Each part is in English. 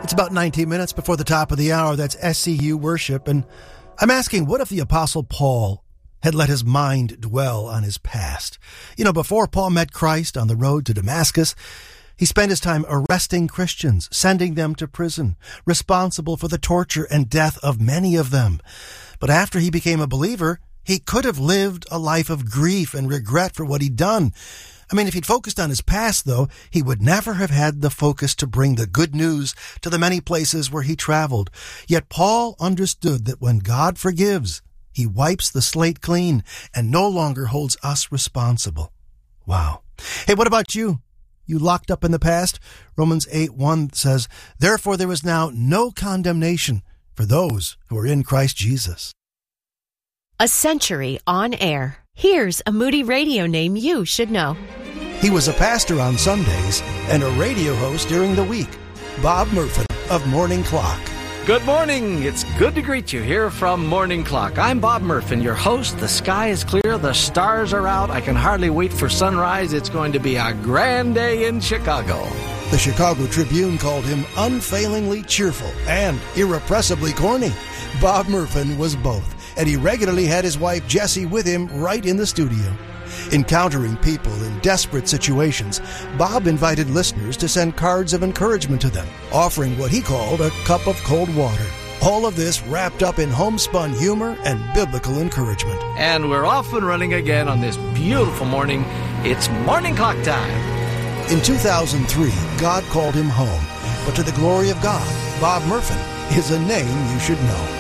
It's about 19 minutes before the top of the hour. That's SCU Worship. And I'm asking, what if the Apostle Paul had let his mind dwell on his past? You know, before Paul met Christ on the road to Damascus, he spent his time arresting Christians, sending them to prison, responsible for the torture and death of many of them. But after he became a believer, he could have lived a life of grief and regret for what he'd done. I mean, if he'd focused on his past, though, he would never have had the focus to bring the good news to the many places where he traveled. Yet Paul understood that when God forgives, he wipes the slate clean and no longer holds us responsible. Wow. Hey, what about you? You locked up in the past? Romans 8:1 says, "Therefore there is now no condemnation for those who are in Christ Jesus." A century on air. Here's a Moody Radio name you should know. He was a pastor on Sundays and a radio host during the week. Bob Murphy of Morning Clock. Good morning. It's good to greet you here from Morning Clock. I'm Bob Murphy, your host. The sky is clear. The stars are out. I can hardly wait for sunrise. It's going to be a grand day in Chicago. The Chicago Tribune called him unfailingly cheerful and irrepressibly corny. Bob Murphy was both, and he regularly had his wife Jessie with him right in the studio. Encountering people in desperate situations, Bob invited listeners to send cards of encouragement to them, offering what he called a cup of cold water. All of this wrapped up in homespun humor and biblical encouragement. And we're off and running again on this beautiful morning. It's Morning Clock time. In 2003, God called him home, but to the glory of God, Bob Murphy is a name you should know.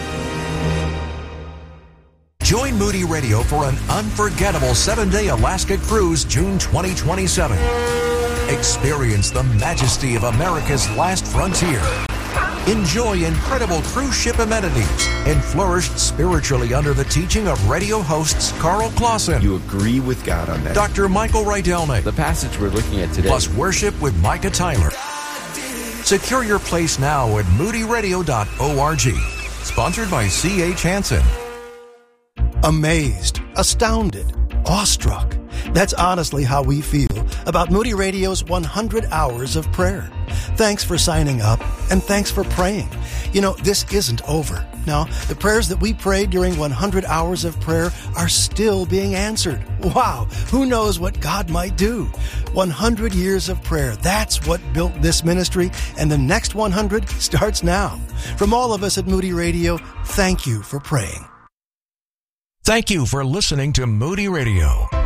Join Moody Radio for an unforgettable 7-day Alaska cruise, June 2027. Experience the majesty of America's last frontier. Enjoy incredible cruise ship amenities and flourish spiritually under the teaching of radio hosts Carl Clausen. You agree with God on that. Dr. Michael Rydelnik. The passage we're looking at today. Plus worship with Micah Tyler. Secure your place now at moodyradio.org. Sponsored by C.H. Hansen. Amazed, astounded, awestruck. That's honestly how we feel about Moody Radio's 100 Hours of Prayer. Thanks for signing up, and thanks for praying. You know, this isn't over. Now, the prayers that we prayed during 100 Hours of Prayer are still being answered. Wow, who knows what God might do? 100 years of prayer, that's what built this ministry, and the next 100 starts now. From all of us at Moody Radio, thank you for praying. Thank you for listening to Moody Radio.